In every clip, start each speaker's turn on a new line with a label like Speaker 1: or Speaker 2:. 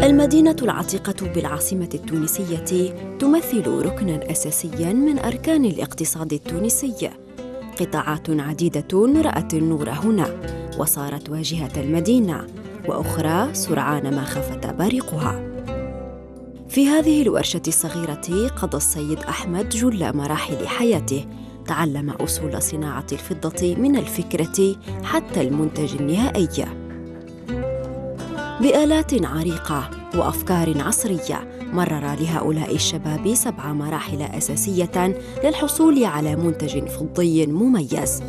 Speaker 1: المدينة العتيقة بالعاصمة التونسية تمثل ركناً أساسياً من أركان الاقتصاد التونسي. قطاعات عديدة رأت النور هنا وصارت واجهة المدينة، وأخرى سرعان ما خفت بارقها. في هذه الورشة الصغيرة قضى السيد أحمد جل مراحل حياته، تعلم أصول صناعة الفضة من الفكرة حتى المنتج النهائي، بآلات عريقة وأفكار عصرية. مرر لهؤلاء الشباب 7 مراحل أساسية للحصول على منتج فضي مميز.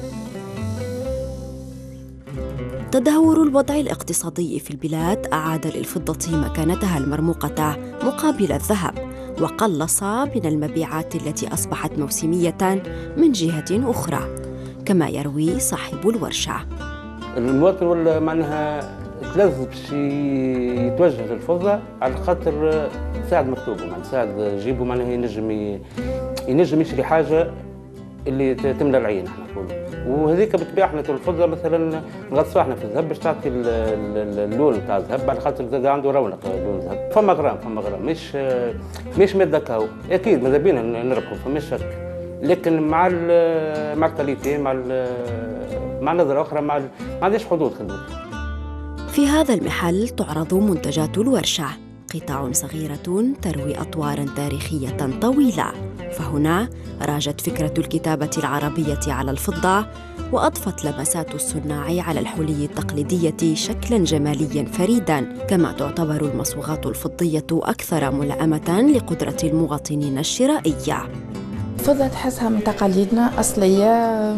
Speaker 1: تدهور الوضع الاقتصادي في البلاد أعاد للفضة مكانتها المرموقة مقابل الذهب، وقلص من المبيعات التي أصبحت موسمية من جهة أخرى، كما يروي صاحب الورشة.
Speaker 2: المواطن ولا معناها تلذذ باش يتوجه للفضة على خاطر تساعد مكتوبه، معناها تساعد جيبه، معناها ينجم يشري حاجة اللي تملى العين احنا نقولوا. وهذيك بالطبيعه احنا الفضه مثلا نغطسوا احنا في الذهب باش تعطي اللون نتاع الذهب، على خاطر زاد عنده رونق لون الذهب. فما غرام مش ماده كاو، اكيد ماذا بينا نربحوا فماش شك، لكن مع الكاليتي مع نظره اخرى ما عنديش حدود خدمه.
Speaker 1: في هذا المحل تعرض منتجات الورشه، قطع صغيرة تروي أطواراً تاريخية طويلة. فهنا راجت فكرة الكتابة العربية على الفضة، وأضفت لمسات الصناع على الحلي التقليدية شكلاً جمالياً فريداً. كما تعتبر المصبوغات الفضية أكثر ملائمة لقدرة المواطنين الشرائية.
Speaker 3: الفضة تحسها من تقاليدنا أصلية،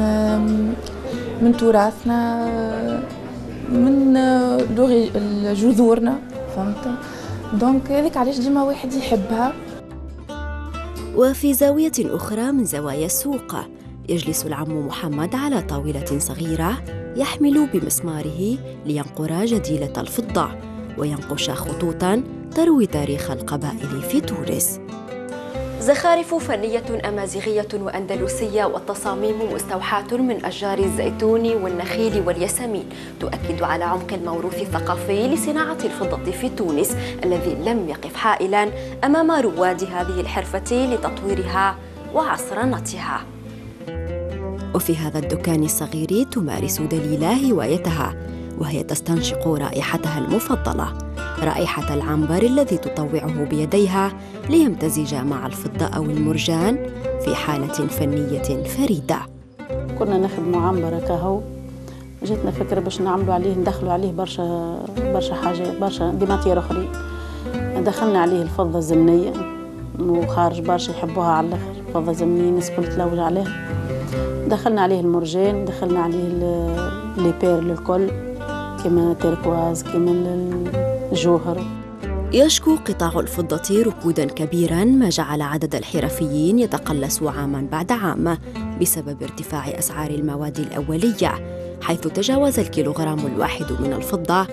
Speaker 3: من تراثنا، من جذورنا، فهمت؟ دونك هذيك علاش ديما واحد يحبها.
Speaker 1: وفي زاوية أخرى من زوايا السوق يجلس العم محمد على طاولة صغيرة يحمل بمسماره لينقر جديلة الفضة وينقش خطوطاً تروي تاريخ القبائل في تونس. زخارف فنية أمازيغية وأندلسية والتصاميم مستوحاة من أشجار الزيتون والنخيل والياسمين تؤكد على عمق الموروث الثقافي لصناعة الفضة في تونس، الذي لم يقف حائلاً أمام رواد هذه الحرفة لتطويرها وعصرنتها. وفي هذا الدكان الصغير تمارس دليلة هوايتها، وهي تستنشق رائحتها المفضلة، رائحة العنبر الذي تطوعه بيديها ليمتزج مع الفضة أو المرجان في حالة فنية فريدة.
Speaker 4: كنا نخدموا عنبر كهو، جاتنا فكرة باش ندخلوا عليه برشا حاجات، برشا ديماتير أخرين. دخلنا عليه الفضة الزمنية، وخارج برشا يحبوها على الآخر، الفضة الزمنية الناس الكل تلوج عليها. دخلنا عليه المرجان، دخلنا عليه لي بيرل الكل، كما تيركواز، كما الجوهر.
Speaker 1: يشكو قطاع الفضة ركوداً كبيراً، ما جعل عدد الحرفيين يتقلص عاماً بعد عام بسبب ارتفاع أسعار المواد الأولية، حيث تجاوز الكيلوغرام الواحد من الفضة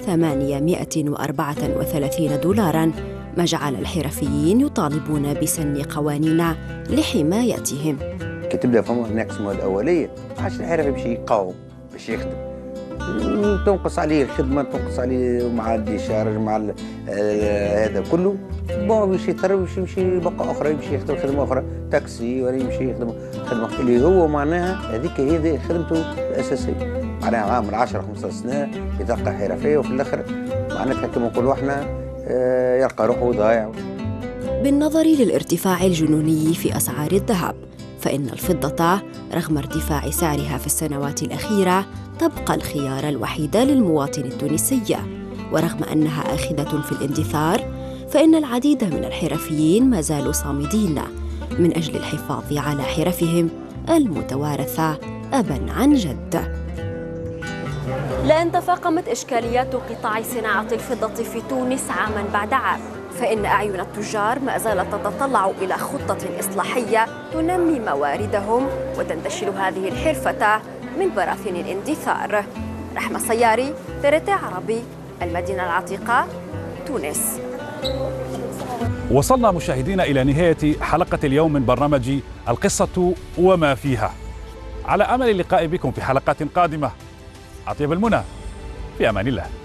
Speaker 1: 834 دولارا، ما جعل الحرفيين يطالبون بسن قوانين لحمايتهم.
Speaker 5: كي تبدا فما ناقص مواد اوليه، ما عادش الحرفي باش يقاوم باش يخدم، تنقص عليه الخدمه، تنقص عليه مع الديشارج مع هذا كله، بون باش يضطر باش يمشي بقى اخرى، يمشي يخدم خدمه اخرى، تاكسي ولا يمشي يخدم خدمه اللي هو معناها هذيك هي خدمته الاساسيه، معناها عامل 10 15 سنه يتلقى حرفيه، وفي الاخر معناتها كما نقولوا احنا يلقى روحه ضايع.
Speaker 1: بالنظر للارتفاع الجنوني في اسعار الذهب، فإن الفضة رغم ارتفاع سعرها في السنوات الأخيرة تبقى الخيار الوحيد للمواطن التونسي، ورغم أنها آخذة في الاندثار، فإن العديد من الحرفيين ما زالوا صامدين من أجل الحفاظ على حرفهم المتوارثة أباً عن جد. لأن تفاقمت إشكاليات قطاع صناعة الفضة في تونس عاماً بعد عام، فإن أعين التجار ما زالت تتطلع إلى خطة إصلاحية تنمي مواردهم وتنتشل هذه الحرفة من براثن الاندثار. رحمة السياري، TRT عربي، المدينة العتيقة، تونس.
Speaker 6: وصلنا مشاهدينا إلى نهاية حلقة اليوم من برنامج القصة وما فيها، على أمل اللقاء بكم في حلقات قادمة. أطيب المنى، في أمان الله.